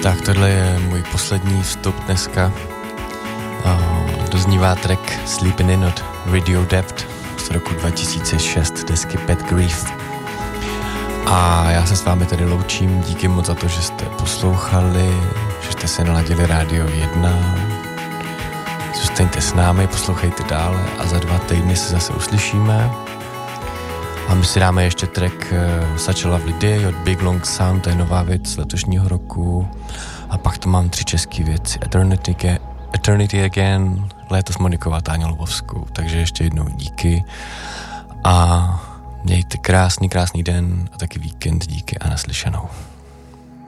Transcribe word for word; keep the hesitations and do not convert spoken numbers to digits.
Tak tohle je můj poslední vstup dneska. Uh, doznívá track Sleeping In od Radio Depth z roku dva tisíce šest, desky Pet Grief. A já se s vámi tady loučím, díky moc za to, že jste poslouchali, že jste se naladili Rádio jedna. Zůstaňte s námi, poslouchejte dále a za dva týdny se zase uslyšíme. A my si dáme ještě track uh, Such a Lovely Day od Big Long Sound, to je nová věc z letošního roku. A pak tu mám tři české věci. Eternity, Eternity Again, léto s Monikou a Táňou Lvovskou. Takže ještě jednou díky. A mějte krásný, krásný den a taky víkend. Díky a naslyšenou.